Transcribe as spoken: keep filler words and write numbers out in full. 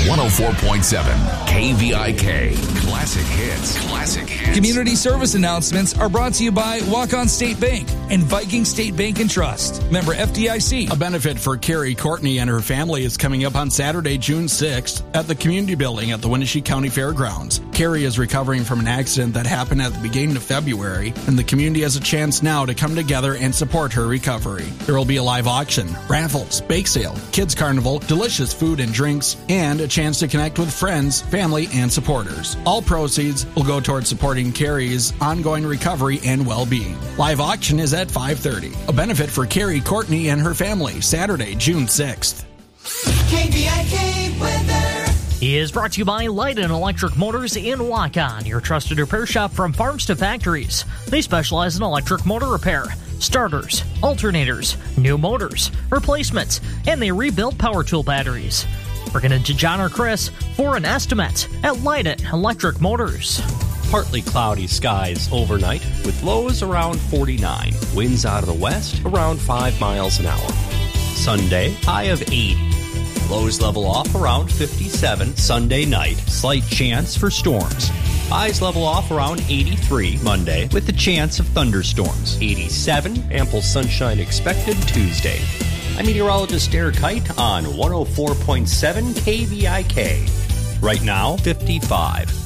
one oh four point seven K V I K. Classic hits. Classic hits. Community service announcements are brought to you by Walk-On State Bank and Viking State Bank and Trust. Member F D I C. A benefit for Carrie Courtney and her family is coming up on Saturday, June sixth at the Community Building at the Wenatchee County Fairgrounds. Carrie is recovering from an accident that happened at the beginning of February, and the community has a chance now to come together and support her recovery. There will be a live auction, raffles, bake sale, kids carnival, delicious food and drinks, and a chance to connect with friends, family, and supporters. All proceeds will go towards supporting Carrie's ongoing recovery and well-being. Live auction is at five thirty. A benefit for Carrie Courtney and her family, Saturday, June sixth. K V I K weather is brought to you by Light and Electric Motors in Walk-On, your trusted repair shop from farms to factories. They specialize in electric motor repair, starters, alternators, new motors, replacements, and they rebuild power tool batteries. Bring it into John or Chris for an estimate at Light and Electric Motors. Partly cloudy skies overnight with lows around forty-nine. Winds out of the west around five miles an hour. Sunday, high of eighty. Lows level off around fifty-seven Sunday night. Slight chance for storms. Highs level off around eighty-three Monday with the chance of thunderstorms. eighty-seven, ample sunshine expected Tuesday. I'm meteorologist Derek Kite on one oh four point seven K V I K. Right now, fifty-five.